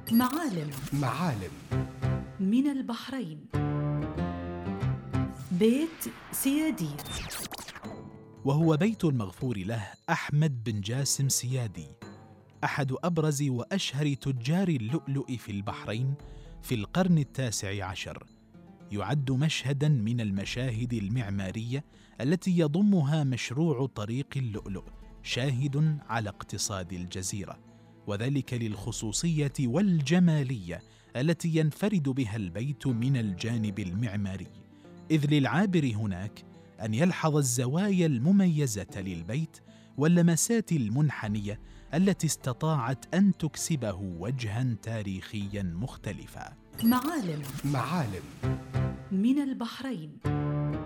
معالم من البحرين. بيت سيادي، وهو بيت المغفور له أحمد بن جاسم سيادي، أحد أبرز وأشهر تجار اللؤلؤ في البحرين في القرن 19. يعد مشهداً من المشاهد المعمارية التي يضمها مشروع طريق اللؤلؤ، شاهد على اقتصاد الجزيرة، وذلك للخصوصية والجمالية التي ينفرد بها البيت من الجانب المعماري، إذ للعابر هناك أن يلحظ الزوايا المميزة للبيت واللمسات المنحنية التي استطاعت أن تكسبه وجهاً تاريخياً مختلفاً. معالم معالم من البحرين.